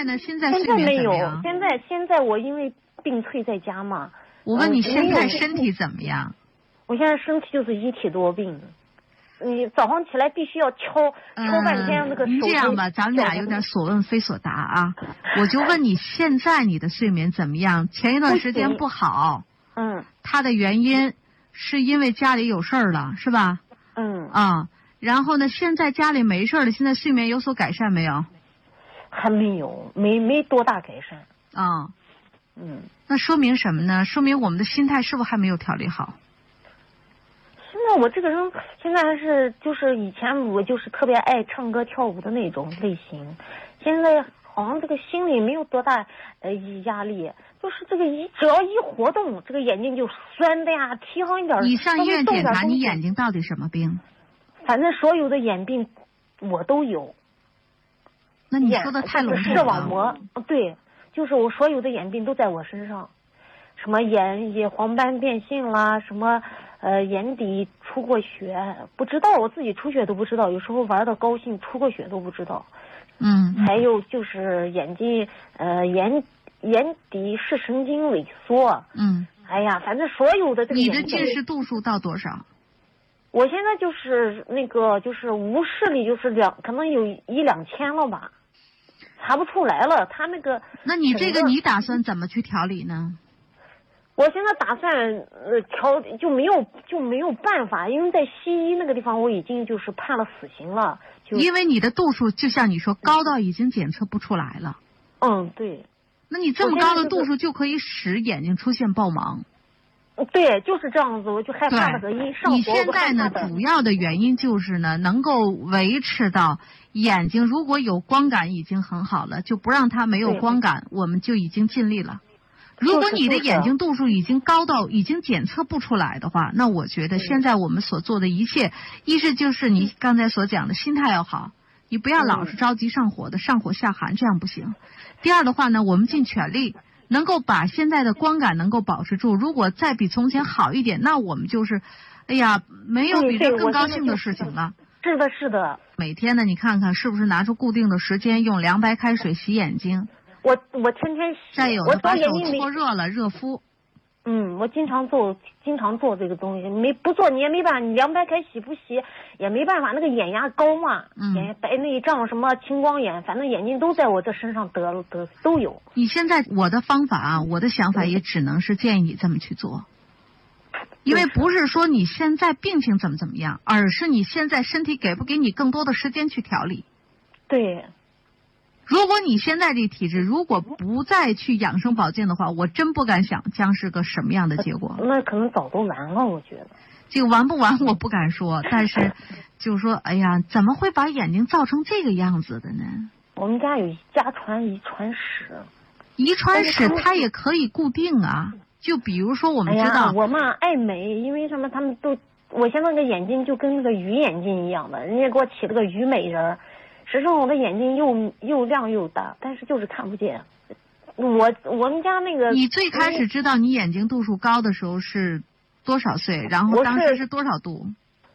在呢？现在现在没有，现在我因为病退在家嘛。 我问你现在身体怎么样？ 我现在身体就是一体多病。你早上起来必须要敲半天那个手。 这样吧，咱们俩有点所问非所答啊。我就问你现在你的睡眠怎么样？前一段时间不好。它的原因是因为家里有事儿了，是吧？然后呢，现在家里没事了，现在睡眠有所改善没有？ 还没有，没多大改善。 那说明什么呢？说明我们的心态是不是还没有调理好？ 现在我这个人现在还是就是以前我就是特别爱唱歌跳舞的那种类型，现在好像这个心里没有多大压力，就是这个只要一活动，这个眼睛就酸的呀，提上一点。 你上医院检查，你眼睛到底什么病？ 反正所有的眼病我都有。 那你说的太笼统了。 视网膜，对，就是我所有的眼病都在我身上，什么眼黄斑变性啦，什么眼底出过血，不知道我自己出血都不知道，有时候玩的高兴出过血都不知道。还有就是眼睛眼底视神经萎缩。哎呀，反正所有的这个你的近视度数到多少？ 我现在就是那个就是无视力就是可能有1-2千了吧，查不出来了。他那个， 那你这个你打算怎么去调理呢？ 我现在打算调就没有办法，因为在西医那个地方我已经就是判了死刑了。 因为你的度数就像你说高到已经检测不出来了。 对。 那你这么高的度数就可以使眼睛出现暴盲。 对，就是这样子，我就害怕那个一上火。 你现在呢，主要的原因就是呢，能够维持到眼睛如果有光感已经很好了，就不让它没有光感，我们就已经尽力了。如果你的眼睛度数已经高到已经检测不出来的话，那我觉得现在我们所做的一切，一是就是你刚才所讲的心态要好，你不要老是着急上火的，上火下寒，这样不行。第二的话呢，我们尽全力能够把现在的光感能够保持住，如果再比从前好一点，那我们就是哎呀，没有比这更高兴的事情了。 是的。 每天呢，你看看是不是拿出固定的时间用凉白开水洗眼睛。 我天天洗。 再有呢，把手搓热了热敷。 我经常做这个东西，不做你也没办法，你凉白开洗不洗也没办法，那个眼压高嘛，白内障什么青光眼，反正眼睛都在我这身上得都有。 你现在我的方法啊，我的想法也只能是建议你这么去做，因为不是说你现在病情怎么样，而是你现在身体给不给你更多的时间去调理。 对。 如果你现在这体质如果不再去养生保健的话，我真不敢想将是个什么样的结果。 那可能早都完了，我觉得。 这个完不完我不敢说，但是就是说，哎呀，怎么会把眼睛造成这个样子的呢？ 我们家有家传遗传史。 遗传史它也可以固定啊，就比如说我们知道， 我嘛爱美，因为什么他们都，我现在那个眼睛就跟那个鱼眼睛一样的，人家给我起了个鱼美人。实际上我的眼睛又亮又大，但是就是看不见。我们家那个， 你最开始知道你眼睛度数高的时候是多少岁？然后当时是多少度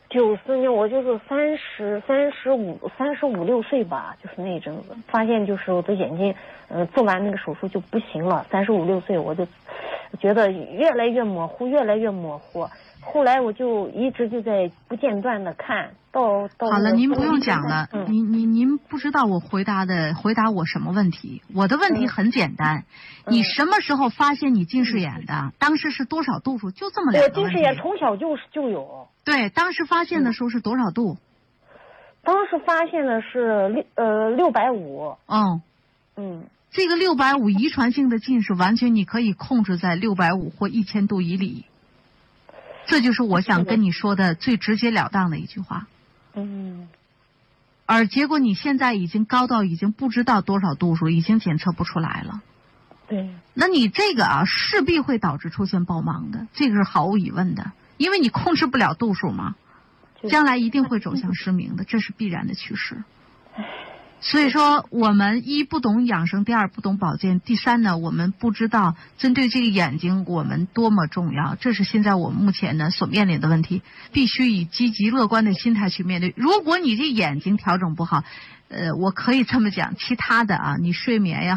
？94年，我就是35、6岁吧，就是那一阵子发现就是我的眼睛，做完那个手术就不行了。35、6岁我就觉得越来越模糊，越来越模糊。后来我就一直就在不间断的看到。 好了，您不用讲了。您不知道我回答我什么问题？我的问题很简单，你什么时候发现你近视眼的？当时是多少度数？就这么两个问题。 我近视眼从小就有。 对，当时发现的时候是多少度？ 当时发现的是650。 这个650遗传性的近视，完全你可以控制在650或1000度以里。这就是我想跟你说的最直截了当的一句话。而结果你现在已经高到已经不知道多少度数，已经检测不出来了。 对。 那你这个啊，势必会导致出现暴盲的，这个是毫无疑问的，因为你控制不了度数嘛，将来一定会走向失明的，这是必然的趋势。所以说，我们一不懂养生，第二不懂保健，第三呢，我们不知道针对这个眼睛我们多么重要。这是现在我们目前呢所面临的问题，必须以积极乐观的心态去面对。如果你这眼睛调整不好，我可以这么讲，其他的啊，你睡眠呀。